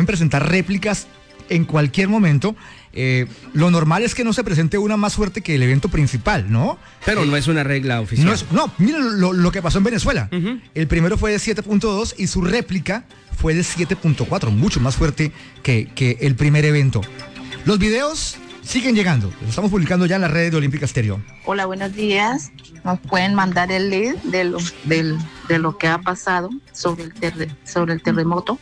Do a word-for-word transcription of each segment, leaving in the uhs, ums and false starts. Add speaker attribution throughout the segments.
Speaker 1: pueden presentar réplicas en cualquier momento. Eh, lo normal es que no se presente una más fuerte que el evento principal, ¿no?
Speaker 2: Pero
Speaker 1: eh,
Speaker 2: no es una regla oficial.
Speaker 1: No, es, no miren lo, lo que pasó en Venezuela.
Speaker 2: Uh-huh.
Speaker 1: El primero fue de siete punto dos y su réplica fue de siete punto cuatro, mucho más fuerte que, que el primer evento. Los videos siguen llegando, los estamos publicando ya en las redes de Olímpica Estéreo.
Speaker 3: Hola, buenos días. Nos pueden mandar el link de lo, del, de lo que ha pasado sobre el, terre, sobre el terremoto.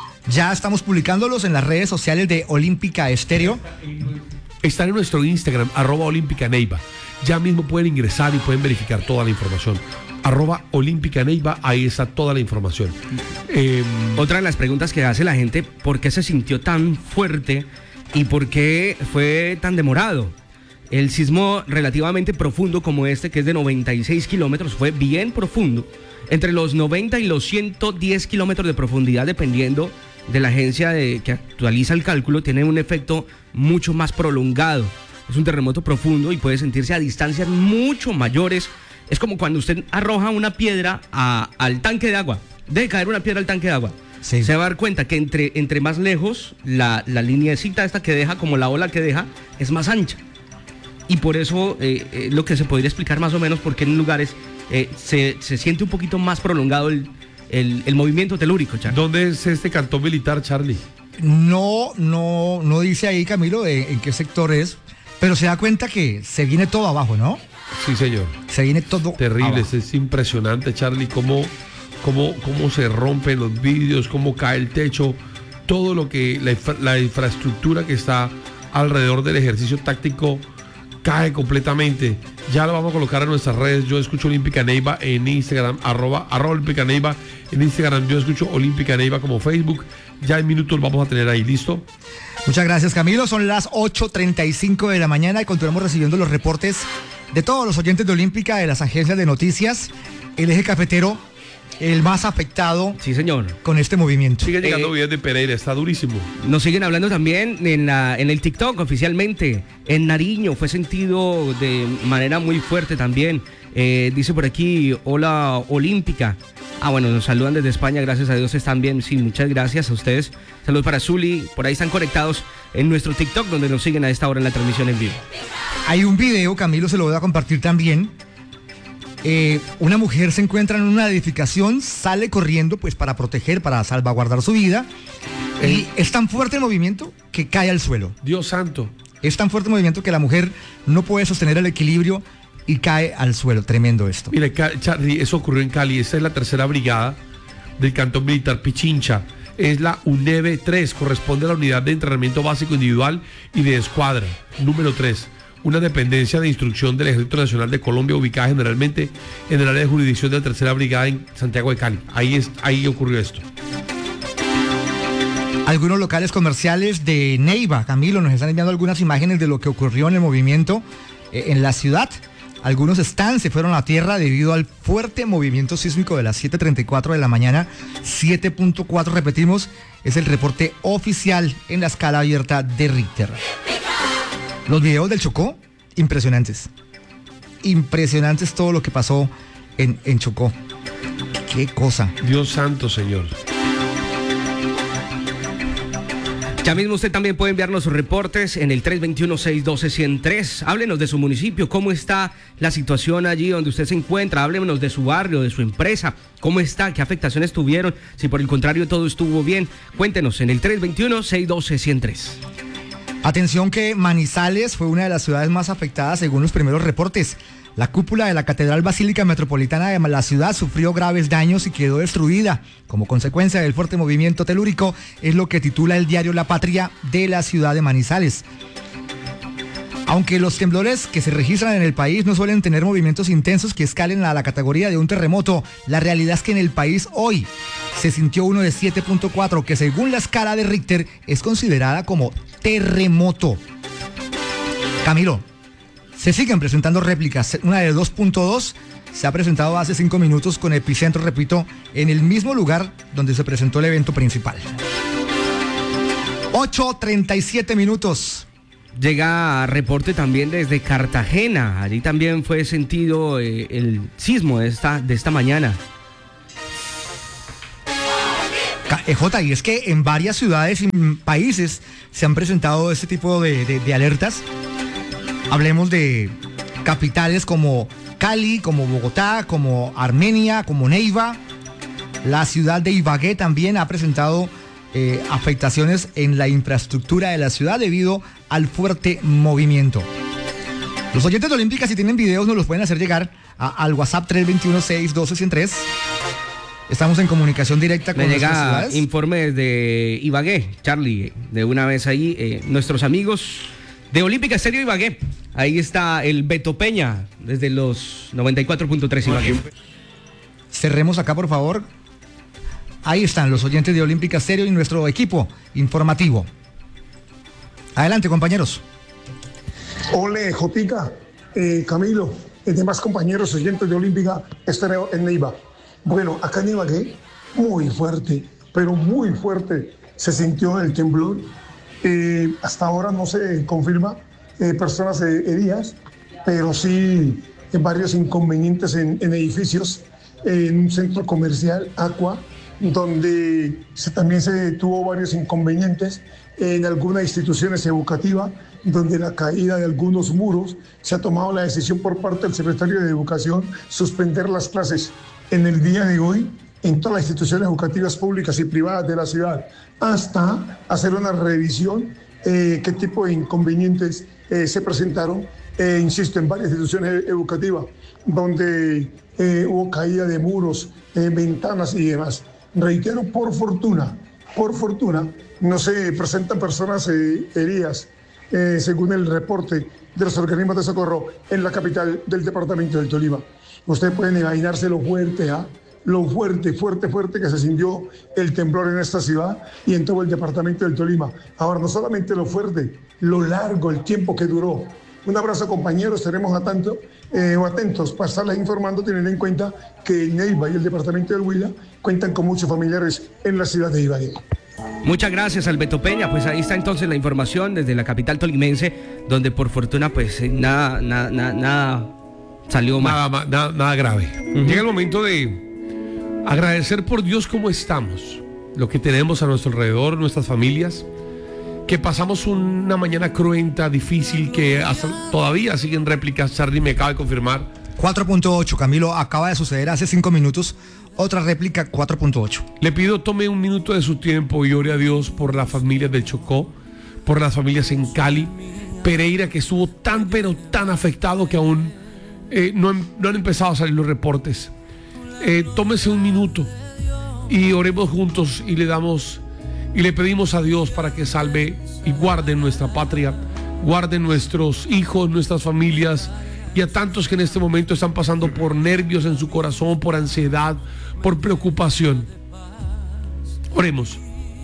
Speaker 1: Ya estamos publicándolos en las redes sociales de Olímpica Estéreo.
Speaker 4: Están en nuestro Instagram, arroba Olímpica Neiva. Ya mismo pueden ingresar y pueden verificar toda la información. Arroba Olímpica Neiva, ahí está toda la información. Eh,
Speaker 2: Otra de las preguntas que hace la gente, ¿por qué se sintió tan fuerte y por qué fue tan demorado? El sismo relativamente profundo como este, que es de noventa y seis kilómetros, fue bien profundo. Entre los noventa y los ciento diez kilómetros de profundidad, dependiendo de la agencia de, que actualiza el cálculo, tiene un efecto mucho más prolongado. Es un terremoto profundo y puede sentirse a distancias mucho mayores. Es como cuando usted arroja una piedra a, al tanque de agua. Deje caer una piedra al tanque de agua.
Speaker 1: Sí.
Speaker 2: Se va a dar cuenta que entre, entre más lejos, la, la lineecita esta que deja, como la ola que deja, es más ancha. Y por eso eh, eh, lo que se podría explicar más o menos porque en lugares eh, se, se siente un poquito más prolongado el, el, el movimiento telúrico, Charlie.
Speaker 4: ¿Dónde es este cantón militar, Charlie?
Speaker 1: No, no, no dice ahí, Camilo, de, en qué sector es, pero se da cuenta que se viene todo abajo, ¿no?
Speaker 4: Sí, señor.
Speaker 1: Se viene todo
Speaker 4: Terrible,
Speaker 1: abajo.
Speaker 4: es impresionante, Charlie, cómo, cómo, cómo se rompen los vidrios, cómo cae el techo, todo lo que, la, infra, la infraestructura que está alrededor del ejercicio táctico cae completamente. Ya lo vamos a colocar en nuestras redes. Yo escucho Olímpica Neiva en Instagram, arroba, arroba Olímpica Neiva en Instagram. Yo escucho Olímpica Neiva como Facebook. Ya en minutos vamos a tener ahí, ¿listo?
Speaker 1: Muchas gracias, Camilo. Son las ocho treinta y cinco de la mañana y continuamos recibiendo los reportes de todos los oyentes de Olímpica, de las agencias de noticias. El eje cafetero, el más afectado.
Speaker 2: Sí, señor.
Speaker 1: Con este movimiento.
Speaker 4: Sigue llegando
Speaker 2: Eh,
Speaker 4: videos de Pereira, está durísimo.
Speaker 2: Nos siguen hablando también en, la, en el TikTok oficialmente. En Nariño fue sentido de manera muy fuerte también. Eh, dice por aquí, hola Olímpica. Ah, bueno, nos saludan desde España, gracias a Dios están bien. Sí, muchas gracias a ustedes. Saludos para Zuli, por ahí están conectados en nuestro TikTok, donde nos siguen a esta hora en la transmisión en vivo.
Speaker 1: Hay un video, Camilo, se lo voy a compartir también. Eh, una mujer se encuentra en una edificación, sale corriendo pues para proteger, para salvaguardar su vida. Eh. Y es tan fuerte el movimiento que cae al suelo.
Speaker 4: Dios santo.
Speaker 1: Es tan fuerte el movimiento que la mujer no puede sostener el equilibrio y cae al suelo. Tremendo esto.
Speaker 4: Mire, Charlie, eso ocurrió en Cali. Esta es la tercera brigada del cantón militar Pichincha. Es la U N E B tres, corresponde a la unidad de entrenamiento básico individual y de escuadra, número tres. Una dependencia de instrucción del Ejército Nacional de Colombia, ubicada generalmente en el área de jurisdicción de la tercera brigada en Santiago de Cali. Ahí, es, ahí ocurrió esto.
Speaker 1: Algunos locales comerciales de Neiva, Camilo, nos están enviando algunas imágenes de lo que ocurrió en el movimiento eh, en la ciudad. Algunos stands se fueron a tierra debido al fuerte movimiento sísmico de las siete treinta y cuatro de la mañana. siete punto cuatro, repetimos, es el reporte oficial en la escala abierta de Richter. Los videos del Chocó, impresionantes. Impresionantes todo lo que pasó en, en Chocó. Qué cosa.
Speaker 4: Dios santo, Señor.
Speaker 2: Ya mismo usted también puede enviarnos sus reportes en el tres dos uno, seis uno dos, uno cero tres. Háblenos de su municipio, cómo está la situación allí donde usted se encuentra. Háblenos de su barrio, de su empresa, cómo está, qué afectaciones tuvieron, si por el contrario todo estuvo bien. Cuéntenos en el tres dos uno, seis uno dos, uno cero tres.
Speaker 1: Atención que Manizales fue una de las ciudades más afectadas según los primeros reportes. La cúpula de la Catedral Basílica Metropolitana de la ciudad sufrió graves daños y quedó destruida. Como consecuencia del fuerte movimiento telúrico, es lo que titula el diario La Patria de la ciudad de Manizales. Aunque los temblores que se registran en el país no suelen tener movimientos intensos que escalen a la categoría de un terremoto, la realidad es que en el país hoy se sintió uno de siete punto cuatro, que según la escala de Richter es considerada como terremoto. Camilo, se siguen presentando réplicas. Una de dos punto dos se ha presentado hace cinco minutos con epicentro, repito, en el mismo lugar donde se presentó el evento principal. ocho treinta y siete minutos.
Speaker 2: Llega reporte también desde Cartagena. Allí también fue sentido eh, el sismo de esta, de esta mañana.
Speaker 1: E J, y es que en varias ciudades y países se han presentado este tipo de, de, de alertas. Hablemos de capitales como Cali, como Bogotá, como Armenia, como Neiva. La ciudad de Ibagué también ha presentado eh, afectaciones en la infraestructura de la ciudad debido al fuerte movimiento. Los oyentes de Olímpica, si tienen videos, nos los pueden hacer llegar a, al WhatsApp tres dos uno, seis uno dos, uno cero tres. Estamos en comunicación directa con
Speaker 2: Me
Speaker 1: nuestras
Speaker 2: llega
Speaker 1: ciudades.
Speaker 2: informe desde Ibagué, Charlie, de una vez ahí, eh, nuestros amigos de Olímpica Estéreo Ibagué. Ahí está el Beto Peña, desde los noventa y cuatro punto tres Ibagué.
Speaker 1: Cerremos acá, por favor. Ahí están los oyentes de Olímpica Estéreo y nuestro equipo informativo. Adelante, compañeros.
Speaker 5: Ole, Jotica, eh, Camilo, y demás compañeros oyentes de Olímpica Estéreo en Neiva. Bueno, acá en Ibagué, muy fuerte, pero muy fuerte se sintió el temblor. Eh, hasta ahora no se confirma eh, personas eh, heridas, pero sí eh, varios inconvenientes en, en edificios, eh, en un centro comercial, Aqua, donde se, también se tuvo varios inconvenientes en algunas instituciones educativas, donde la caída de algunos muros se ha tomado la decisión por parte del secretario de Educación suspender las clases en el día de hoy en todas las instituciones educativas públicas y privadas de la ciudad, hasta hacer una revisión eh, qué tipo de inconvenientes eh, se presentaron, eh, insisto, en varias instituciones educativas, donde eh, hubo caída de muros, eh, ventanas y demás. Reitero, por fortuna, por fortuna, no se presentan personas eh, heridas, eh, según el reporte de los organismos de socorro en la capital del departamento del Tolima. Ustedes pueden imaginarse lo fuerte, ¿ah? lo fuerte, fuerte, fuerte que se sintió el temblor en esta ciudad y en todo el departamento del Tolima. Ahora, no solamente lo fuerte, lo largo, el tiempo que duró. Un abrazo, compañeros, estaremos atentos, eh, atentos para estarles informando, teniendo en cuenta que Neiva y el departamento del Huila cuentan con muchos familiares en la ciudad de Ibagué.
Speaker 2: Muchas gracias, Alberto Peña. Pues ahí está entonces la información desde la capital tolimense, donde por fortuna pues nada, nada, nada, nada salió mal.
Speaker 4: Nada, nada, nada grave. Uh-huh. Llega el momento de agradecer por Dios cómo estamos, lo que tenemos a nuestro alrededor, nuestras familias, que pasamos una mañana cruenta, difícil, que hasta todavía siguen réplicas. Charlie me acaba de confirmar.
Speaker 1: cuatro punto ocho, Camilo, acaba de suceder hace cinco minutos. Otra réplica, cuatro punto ocho.
Speaker 4: Le pido tome un minuto de su tiempo y ore a Dios por las familias del Chocó, por las familias en Cali, Pereira, que estuvo tan pero tan afectado que aún eh, no, no han empezado a salir los reportes. Eh, tómese un minuto y oremos juntos y le damos y le pedimos a Dios para que salve y guarde nuestra patria, guarde nuestros hijos, nuestras familias, y a tantos que en este momento están pasando por nervios en su corazón, por ansiedad, por preocupación. Oremos.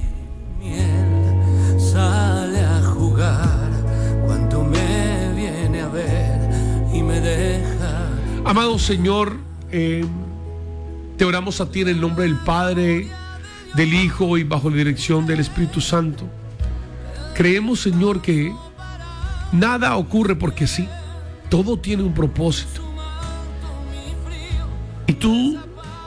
Speaker 6: Sale a jugar cuando me viene a ver y me deja.
Speaker 4: Amado Señor, eh, te oramos a ti en el nombre del Padre, del Hijo y bajo la dirección del Espíritu Santo. Creemos, Señor, que nada ocurre porque sí. Todo tiene un propósito. Y tú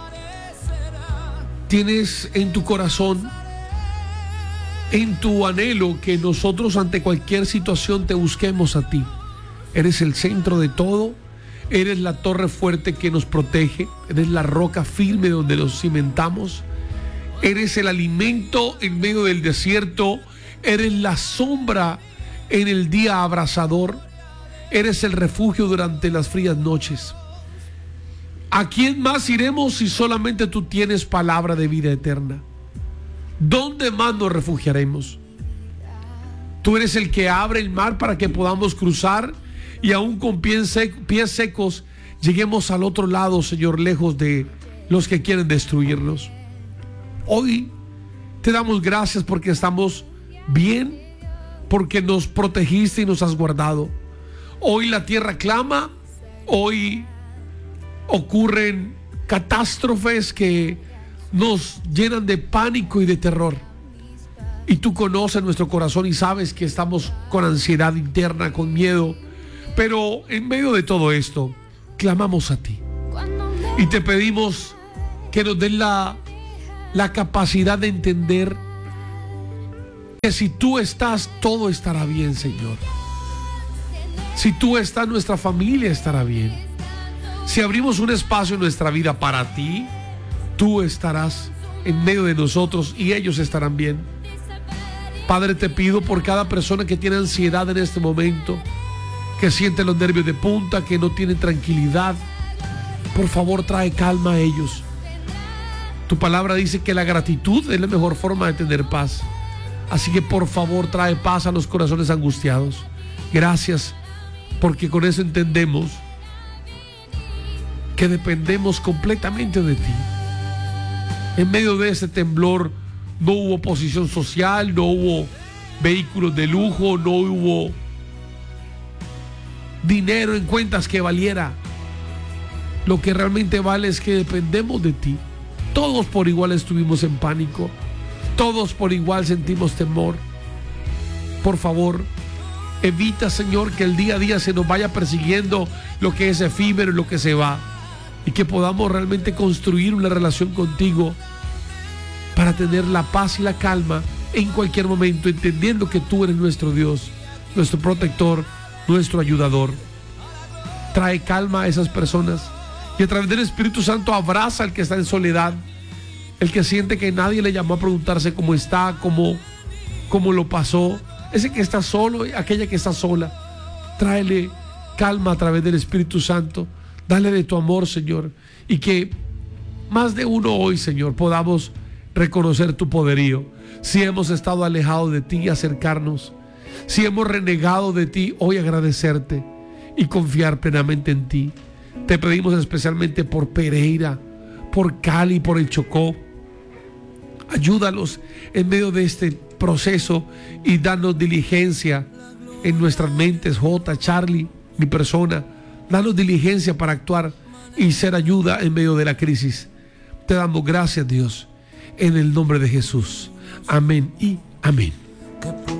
Speaker 4: tienes en tu corazón, en tu anhelo, que nosotros ante cualquier situación te busquemos a ti. Eres el centro de todo. Eres la torre fuerte que nos protege. Eres la roca firme donde nos cimentamos. Eres el alimento en medio del desierto. Eres la sombra en el día abrasador. Eres el refugio durante las frías noches. ¿A quién más iremos si solamente tú tienes palabra de vida eterna? ¿Dónde más nos refugiaremos? Tú eres el que abre el mar para que podamos cruzar y aún con pies, sec- pies secos lleguemos al otro lado, Señor, lejos de los que quieren destruirnos. Hoy te damos gracias porque estamos bien, porque nos protegiste y nos has guardado. Hoy la tierra clama, hoy ocurren catástrofes que nos llenan de pánico y de terror. Y tú conoces nuestro corazón y sabes que estamos con ansiedad interna, con miedo. Pero en medio de todo esto, clamamos a ti. Y te pedimos que nos des la la capacidad de entender que si tú estás, todo estará bien, Señor. Si tú estás, nuestra familia estará bien. Si abrimos un espacio en nuestra vida para ti, tú estarás en medio de nosotros y ellos estarán bien. Padre, te pido por cada persona que tiene ansiedad en este momento, que siente los nervios de punta, que no tiene tranquilidad. Por favor, trae calma a ellos. Tu palabra dice que la gratitud es la mejor forma de tener paz. Así que por favor, trae paz a los corazones angustiados. Gracias, porque con eso entendemos que dependemos completamente de ti. En medio de ese temblor no hubo oposición social, no hubo vehículos de lujo, no hubo dinero en cuentas que valiera. Lo que realmente vale es que dependemos de ti. Todos por igual estuvimos en pánico. Todos por igual sentimos temor. Por favor, evita, Señor, que el día a día se nos vaya persiguiendo lo que es efímero y lo que se va. Y que podamos realmente construir una relación contigo para tener la paz y la calma en cualquier momento, entendiendo que tú eres nuestro Dios, nuestro protector, nuestro ayudador. Trae calma a esas personas y a través del Espíritu Santo abraza al que está en soledad, el que siente que nadie le llamó a preguntarse cómo está, cómo, cómo lo pasó, ese que está solo, aquella que está sola. Tráele calma a través del Espíritu Santo. Dale de tu amor, Señor, y que más de uno hoy, Señor, podamos reconocer tu poderío. Si hemos estado alejados de ti, y acercarnos. Si hemos renegado de ti, hoy agradecerte y confiar plenamente en ti. Te pedimos especialmente por Pereira, por Cali, por el Chocó. Ayúdalos en medio de este proceso y danos diligencia en nuestras mentes. J, Charlie, mi persona, danos diligencia para actuar y ser ayuda en medio de la crisis. Te damos gracias, Dios, en el nombre de Jesús. Amén y amén.